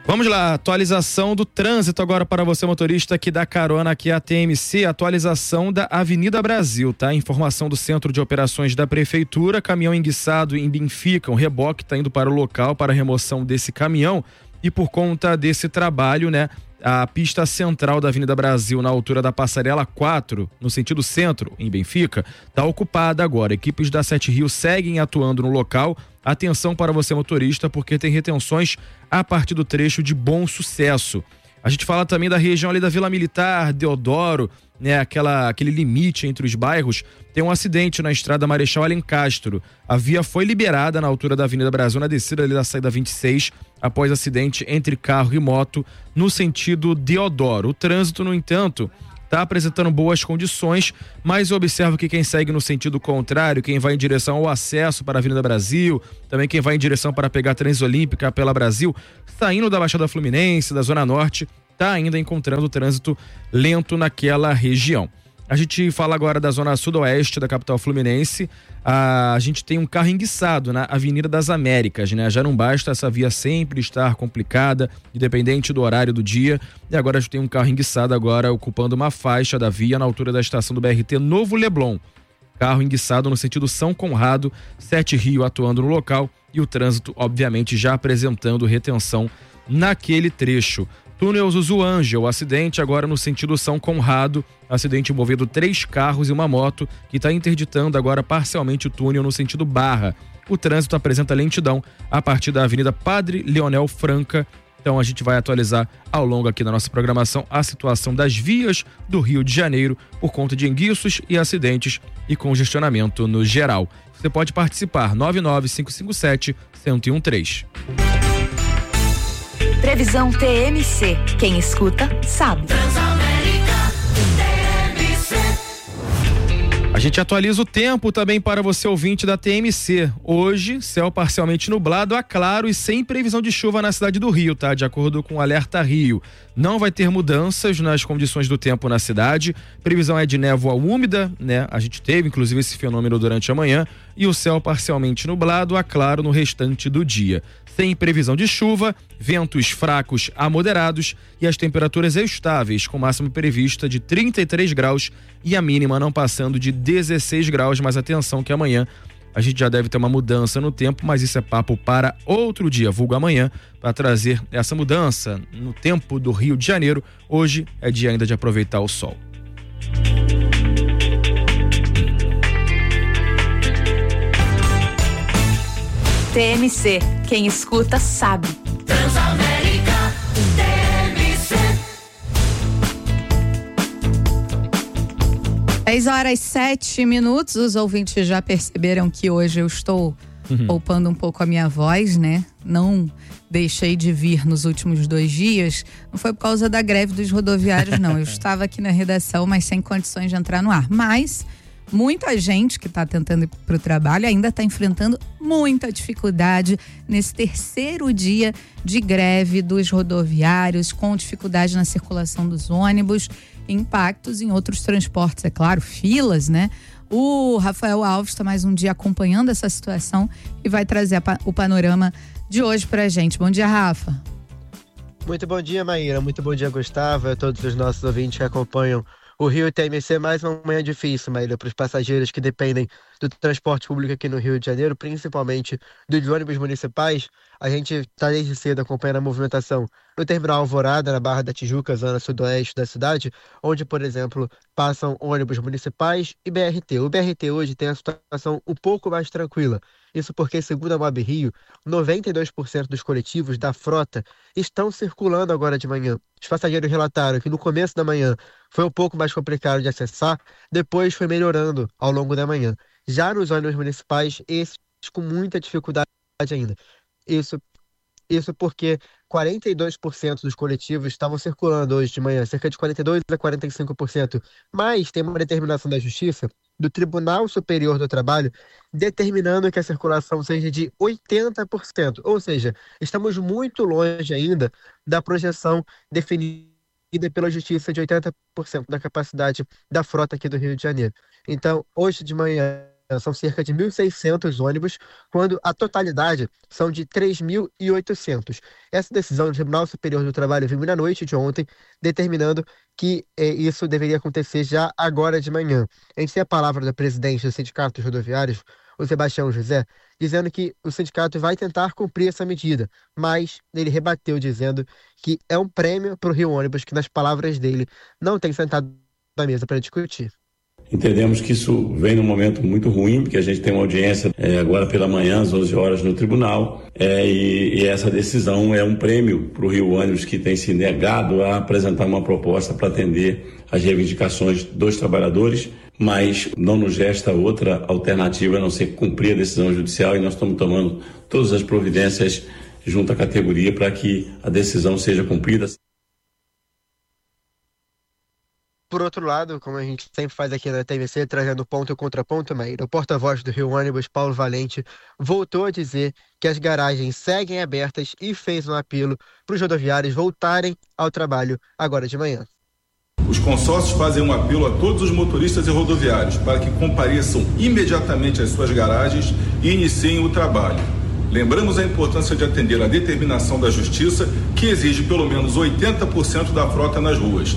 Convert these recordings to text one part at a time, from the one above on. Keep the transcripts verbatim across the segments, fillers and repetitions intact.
Vamos lá, atualização do trânsito agora para você, motorista que dá carona aqui a T M C, atualização da Avenida Brasil, tá? Informação do Centro de Operações da Prefeitura, caminhão enguiçado em Benfica, um reboque está indo para o local para a remoção desse caminhão e por conta desse trabalho, né? A pista central da Avenida Brasil, na altura da Passarela quatro, no sentido centro, em Benfica, está ocupada agora. Equipes da Sete Rios seguem atuando no local. Atenção para você, motorista, porque tem retenções a partir do trecho de Bom Sucesso. A gente fala também da região ali da Vila Militar, Deodoro, né, aquela, aquele limite entre os bairros. Tem um acidente na estrada Marechal Alencastro. A via foi liberada na altura da Avenida Brasil, na descida ali da saída vinte e seis, após acidente entre carro e moto no sentido Deodoro. O trânsito, no entanto, está apresentando boas condições, mas eu observo que quem segue no sentido contrário, quem vai em direção ao acesso para a Avenida Brasil, também quem vai em direção para pegar a Transolímpica pela Brasil, saindo da Baixada Fluminense, da Zona Norte, está ainda encontrando o trânsito lento naquela região. A gente fala agora da zona sudoeste da capital fluminense. A gente tem um carro enguiçado na Avenida das Américas, né? Já não basta essa via sempre estar complicada, independente do horário do dia. E agora a gente tem um carro enguiçado agora ocupando uma faixa da via na altura da estação do B R T Novo Leblon. Carro enguiçado no sentido São Conrado, Sete Rio atuando no local e o trânsito, obviamente, já apresentando retenção naquele trecho. Túnel Zuzu Ângel, acidente agora no sentido São Conrado, acidente envolvendo três carros e uma moto que está interditando agora parcialmente o túnel no sentido Barra. O trânsito apresenta lentidão a partir da Avenida Padre Leonel Franca. Então a gente vai atualizar ao longo aqui da nossa programação a situação das vias do Rio de Janeiro por conta de enguiços e acidentes e congestionamento no geral. Você pode participar, nove nove cinco cinco sete, um zero um três. Previsão T M C. Quem escuta, sabe. A gente atualiza o tempo também para você, ouvinte da T M C. Hoje, céu parcialmente nublado a claro e sem previsão de chuva na cidade do Rio, tá? De acordo com o Alerta Rio. Não vai ter mudanças nas condições do tempo na cidade. Previsão é de névoa úmida, né? A gente teve, inclusive, esse fenômeno durante a manhã. E o céu parcialmente nublado a claro no restante do dia. Sem previsão de chuva, ventos fracos a moderados e as temperaturas estáveis, com máxima prevista de trinta e três graus e a mínima não passando de dezesseis graus. Mas atenção que amanhã a gente já deve ter uma mudança no tempo, mas isso é papo para outro dia, vulgo amanhã, para trazer essa mudança no tempo do Rio de Janeiro. Hoje é dia ainda de aproveitar o sol. T M C. Quem escuta, sabe. Transamérica T M C. dez horas sete minutos. Os ouvintes já perceberam que hoje eu estou uhum. poupando um pouco a minha voz, né? Não deixei de vir nos últimos dois dias. Não foi por causa da greve dos rodoviários, não. Eu estava aqui na redação, mas sem condições de entrar no ar. Mas muita gente que está tentando ir para o trabalho ainda está enfrentando muita dificuldade nesse terceiro dia de greve dos rodoviários, com dificuldade na circulação dos ônibus, impactos em outros transportes, é claro, filas, né? O Rafael Alves está mais um dia acompanhando essa situação e vai trazer a, o panorama de hoje para a gente. Bom dia, Rafa. Muito bom dia, Maíra. Muito bom dia, Gustavo, e a todos os nossos ouvintes que acompanham o Rio T M C. Mais uma manhã difícil, Maíra, para os passageiros que dependem do transporte público aqui no Rio de Janeiro, principalmente dos ônibus municipais. A gente está desde cedo acompanhando a movimentação no terminal Alvorada, na Barra da Tijuca, zona sudoeste da cidade, onde, por exemplo, passam ônibus municipais e B R T. O B R T hoje tem a situação um pouco mais tranquila. Isso porque, segundo a Mob Rio, noventa e dois por cento dos coletivos da frota estão circulando agora de manhã. Os passageiros relataram que no começo da manhã foi um pouco mais complicado de acessar, depois foi melhorando ao longo da manhã. Já nos ônibus municipais, esses com muita dificuldade ainda. Isso, isso porque quarenta e dois por cento dos coletivos estavam circulando hoje de manhã, cerca de quarenta e dois por cento a quarenta e cinco por cento. Mas tem uma determinação da Justiça, do Tribunal Superior do Trabalho, determinando que a circulação seja de oitenta por cento. Ou seja, estamos muito longe ainda da projeção definida pela Justiça de oitenta por cento da capacidade da frota aqui do Rio de Janeiro. Então, hoje de manhã, são cerca de mil e seiscentos ônibus, quando a totalidade são de três mil e oitocentos. Essa decisão do Tribunal Superior do Trabalho veio na noite de ontem, determinando que eh, isso deveria acontecer já agora de manhã. A gente tem a palavra da presidente do Sindicato dos Rodoviários, o Sebastião José, dizendo que o sindicato vai tentar cumprir essa medida, mas ele rebateu dizendo que é um prêmio para o Rio Ônibus, que nas palavras dele não tem sentado na mesa para discutir. Entendemos que isso vem num momento muito ruim, porque a gente tem uma audiência é, agora pela manhã, às onze horas, no tribunal, é, e, e essa decisão é um prêmio para o Rio Ônibus, que tem se negado a apresentar uma proposta para atender as reivindicações dos trabalhadores, mas não nos resta outra alternativa a não ser cumprir a decisão judicial, e nós estamos tomando todas as providências junto à categoria para que a decisão seja cumprida. Por outro lado, como a gente sempre faz aqui na T V C, trazendo ponto e contraponto, Maíra, o porta-voz do Rio Ônibus, Paulo Valente, voltou a dizer que as garagens seguem abertas e fez um apelo para os rodoviários voltarem ao trabalho agora de manhã. Os consórcios fazem um apelo a todos os motoristas e rodoviários para que compareçam imediatamente às suas garagens e iniciem o trabalho. Lembramos a importância de atender à determinação da Justiça, que exige pelo menos oitenta por cento da frota nas ruas.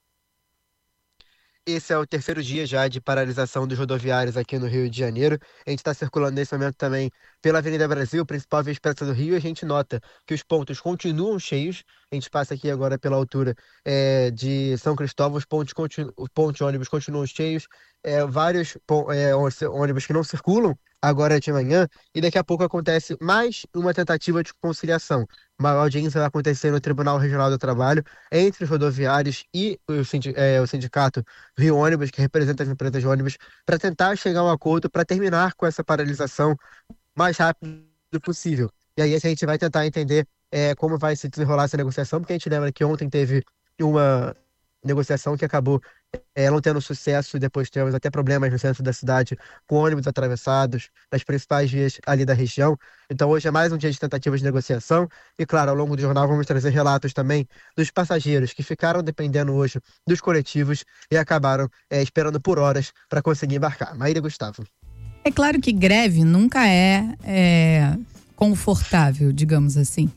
Esse é o terceiro dia já de paralisação dos rodoviários aqui no Rio de Janeiro. A gente está circulando nesse momento também pela Avenida Brasil, principal via expressa do Rio, e a gente nota que os pontos continuam cheios. A gente passa aqui agora pela altura é, de São Cristóvão, os pontos, continu, os pontos de ônibus continuam cheios, é, vários é, ônibus que não circulam agora de manhã, e daqui a pouco acontece mais uma tentativa de conciliação. Uma audiência vai acontecer no Tribunal Regional do Trabalho entre os rodoviários e o, sindic, é, o sindicato Rio Ônibus, que representa as empresas de ônibus, para tentar chegar a um acordo para terminar com essa paralisação o mais rápido possível. E aí a gente vai tentar entender é, como vai se desenrolar essa negociação, porque a gente lembra que ontem teve uma negociação que acabou é, não tendo sucesso, e depois tivemos até problemas no centro da cidade com ônibus atravessados nas principais vias ali da região. Então hoje é mais um dia de tentativas de negociação e, claro, ao longo do jornal vamos trazer relatos também dos passageiros que ficaram dependendo hoje dos coletivos e acabaram é, esperando por horas para conseguir embarcar. Maíra e Gustavo. É claro que greve nunca é, é confortável, digamos assim.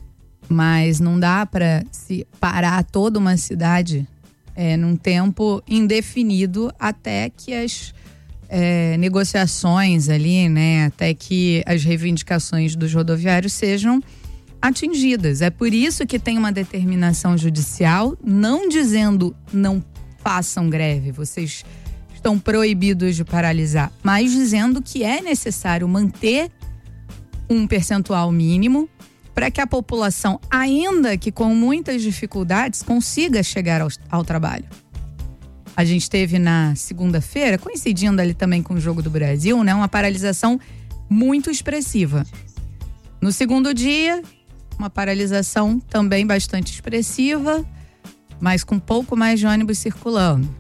Mas não dá para se parar toda uma cidade é, num tempo indefinido até que as é, negociações ali, né, até que as reivindicações dos rodoviários sejam atingidas. É por isso que tem uma determinação judicial não dizendo não façam greve, vocês estão proibidos de paralisar, mas dizendo que é necessário manter um percentual mínimo para que a população, ainda que com muitas dificuldades, consiga chegar ao, ao trabalho. A gente teve na segunda-feira, coincidindo ali também com o Jogo do Brasil, né, uma paralisação muito expressiva. No segundo dia, uma paralisação também bastante expressiva, mas com um pouco mais de ônibus circulando.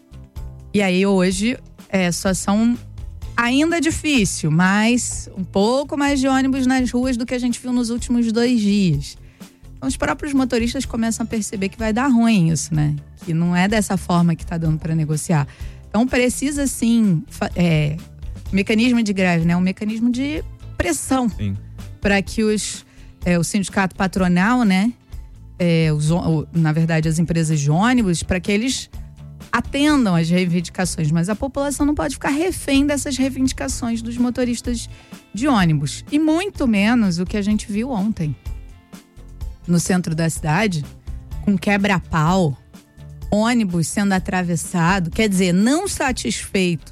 E aí hoje é a situação ainda difícil, mas um pouco mais de ônibus nas ruas do que a gente viu nos últimos dois dias. Então os próprios motoristas começam a perceber que vai dar ruim isso, né? Que não é dessa forma que está dando para negociar. Então precisa sim, é, mecanismo de greve, né? Um mecanismo de pressão para que os, é, o sindicato patronal, né? É, os, na verdade as empresas de ônibus, para que eles atendam às reivindicações, mas a população não pode ficar refém dessas reivindicações dos motoristas de ônibus. E muito menos o que a gente viu ontem. No centro da cidade, com quebra-pau, ônibus sendo atravessado, quer dizer, não satisfeitos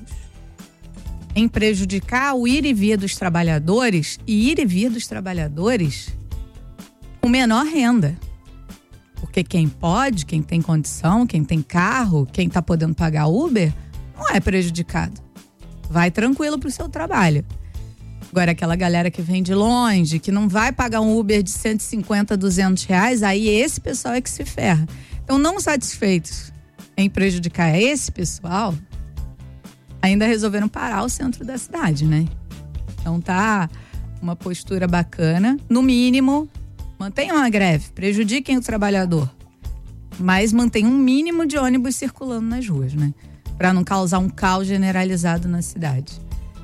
em prejudicar o ir e vir dos trabalhadores, e ir e vir dos trabalhadores com menor renda. Porque quem pode, quem tem condição, quem tem carro, quem tá podendo pagar Uber, não é prejudicado. Vai tranquilo pro seu trabalho. Agora, aquela galera que vem de longe, que não vai pagar um Uber de cento e cinquenta, duzentos reais, aí esse pessoal é que se ferra. Então, não satisfeitos em prejudicar esse pessoal, ainda resolveram parar o centro da cidade, né? Então tá uma postura bacana. No mínimo, mantenham a greve, prejudiquem o trabalhador, mas mantenham um mínimo de ônibus circulando nas ruas, né? Para não causar um caos generalizado na cidade.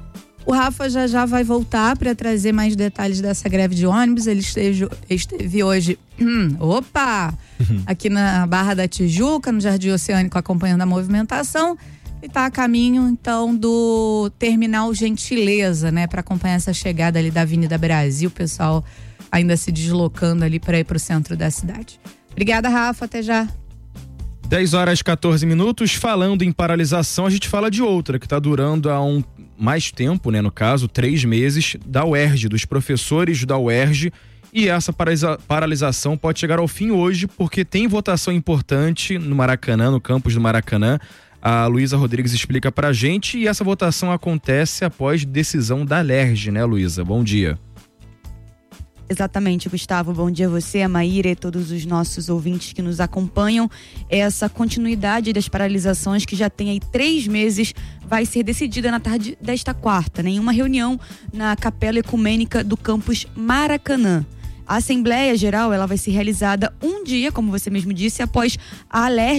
O Rafa já já vai voltar para trazer mais detalhes dessa greve de ônibus. Ele esteve, esteve hoje, hum, opa, aqui na Barra da Tijuca, no Jardim Oceânico, acompanhando a movimentação. E está a caminho, então, do Terminal Gentileza, né? Para acompanhar essa chegada ali da Avenida Brasil. O pessoal ainda se deslocando ali para ir para o centro da cidade. Obrigada, Rafa. Até já. dez horas e quatorze minutos. Falando em paralisação, a gente fala de outra que está durando há um mais tempo, né? No caso, três meses, da U E R J, dos professores da U E R J. E essa paralisa- paralisação pode chegar ao fim hoje, porque tem votação importante no Maracanã, no campus do Maracanã. A Luísa Rodrigues explica pra gente, e essa votação acontece após decisão da L E R J, né, Luísa? Bom dia. Exatamente, Gustavo. Bom dia a você, a Maíra e todos os nossos ouvintes que nos acompanham. Essa continuidade das paralisações, que já tem aí três meses, vai ser decidida na tarde desta quarta, né, em uma reunião na Capela Ecumênica do campus Maracanã. A Assembleia Geral ela vai ser realizada um dia, como você mesmo disse, após a L E R J